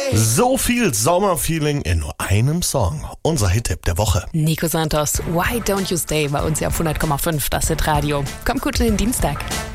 So viel Sommerfeeling in nur einem Song. Unser Hit-Tipp der Woche. Nico Santos, Why Don't You Stay bei uns ja auf 100,5 das Hit Radio. Kommt gut in den Dienstag.